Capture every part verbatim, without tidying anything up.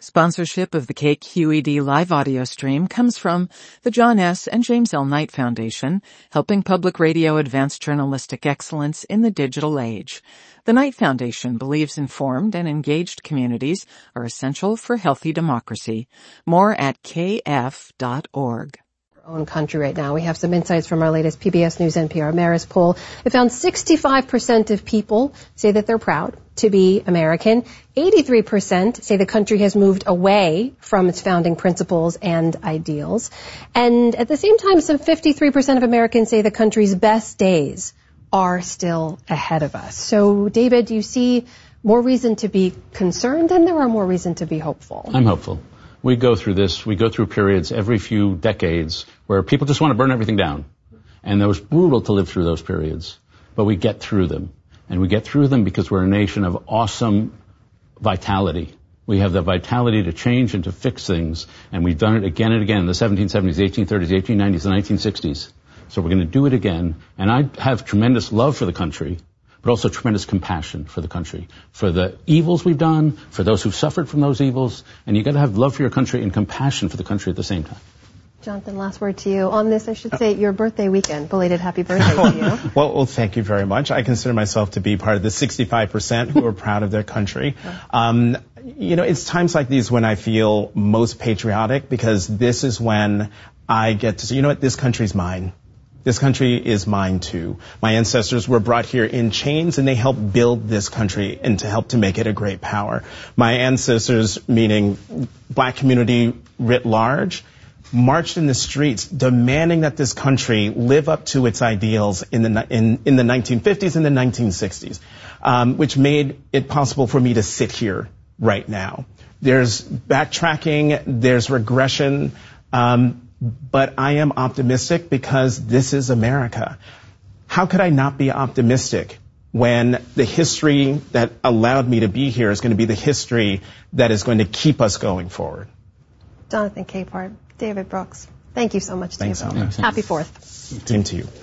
Sponsorship of the K Q E D live audio stream comes from the John S. and James L. Knight Foundation, helping public radio advance journalistic excellence in the digital age. The Knight Foundation believes informed and engaged communities are essential for healthy democracy. More at k f dot org. Own country right now. We have some insights from our latest P B S News N P R Marist poll. It found sixty-five percent of people say that they're proud to be American. eighty-three percent say the country has moved away from its founding principles and ideals. And at the same time, some fifty-three percent of Americans say the country's best days are still ahead of us. So, David, do you see more reason to be concerned than there are more reason to be hopeful? I'm hopeful. We go through this, we go through periods every few decades where people just want to burn everything down. And it was brutal to live through those periods. But we get through them. And we get through them because we're a nation of awesome vitality. We have the vitality to change and to fix things. And we've done it again and again in the seventeen seventies, eighteen thirties, eighteen nineties, the nineteen sixties. So we're going to do it again. And I have tremendous love for the country, but also tremendous compassion for the country, for the evils we've done, for those who've suffered from those evils. And you've got to have love for your country and compassion for the country at the same time. Jonathan, last word to you. On this, I should say, your birthday weekend. Belated happy birthday to you. well, well, thank you very much. I consider myself to be part of the sixty-five percent who are proud of their country. Um, you know, it's times like these when I feel most patriotic, because this is when I get to say, you know what, this country's mine. This country is mine too. My ancestors were brought here in chains, and they helped build this country and to help to make it a great power. My ancestors, meaning black community writ large, marched in the streets demanding that this country live up to its ideals in the in, in the nineteen fifties and the nineteen sixties, um, which made it possible for me to sit here right now. There's backtracking, there's regression, um, but I am optimistic because this is America. How could I not be optimistic when the history that allowed me to be here is going to be the history that is going to keep us going forward? Jonathan Capehart, David Brooks, thank you so much to Thanks, you both. Thanks. Happy Fourth. Same to you.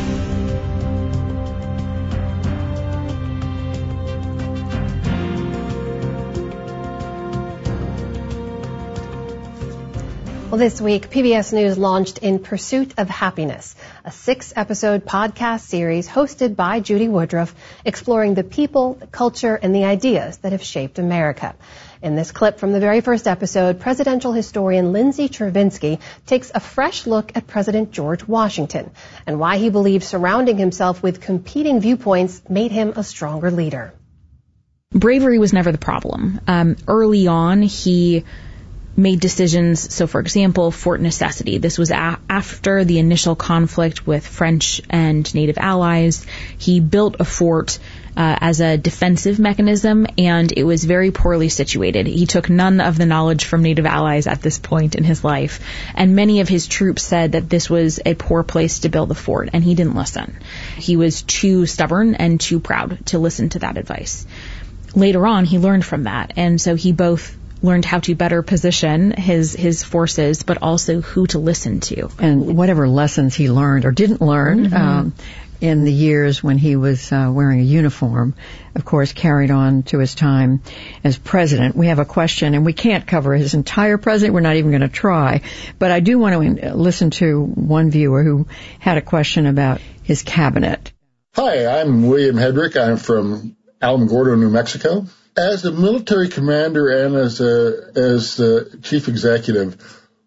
Well, this week, P B S News launched In Pursuit of Happiness, a six-episode podcast series hosted by Judy Woodruff, exploring the people, the culture, and the ideas that have shaped America. In this clip from the very first episode, presidential historian Lindsay Chervinsky takes a fresh look at President George Washington and why he believes surrounding himself with competing viewpoints made him a stronger leader. Bravery was never the problem. Um, early on, he made decisions. So, for example, Fort Necessity. This was a- after the initial conflict with French and Native allies. He built a fort uh, as a defensive mechanism, and it was very poorly situated. He took none of the knowledge from Native allies at this point in his life, and many of his troops said that this was a poor place to build the fort, and he didn't listen. He was too stubborn and too proud to listen to that advice. Later on, he learned from that, and so he both learned how to better position his his forces, but also who to listen to. And whatever lessons he learned or didn't learn mm-hmm. um, in the years when he was uh, wearing a uniform, of course, carried on to his time as president. We have a question, and we can't cover his entire president. We're not even going to try. But I do want to listen to one viewer who had a question about his cabinet. Hi, I'm William Hedrick. I'm from Alamogordo, New Mexico. As a military commander and as a as the chief executive,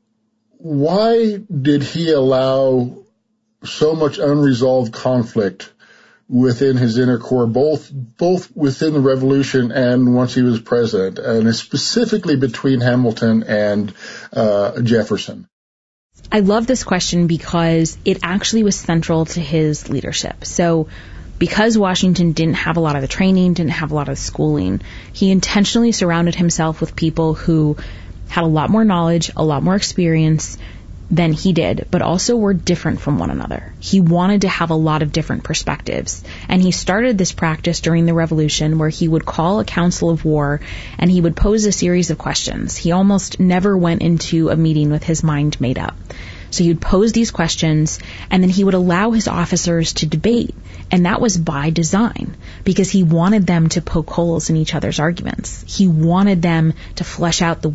why did he allow so much unresolved conflict within his inner core, both both within the revolution and once he was president, and specifically between Hamilton and uh, Jefferson? I love this question because it actually was central to his leadership. So, because Washington didn't have a lot of the training, didn't have a lot of the schooling, he intentionally surrounded himself with people who had a lot more knowledge, a lot more experience than he did, but also were different from one another. He wanted to have a lot of different perspectives. And he started this practice during the Revolution where he would call a council of war and he would pose a series of questions. He almost never went into a meeting with his mind made up. So he would pose these questions, and then he would allow his officers to debate. And that was by design, because he wanted them to poke holes in each other's arguments. He wanted them to flesh out the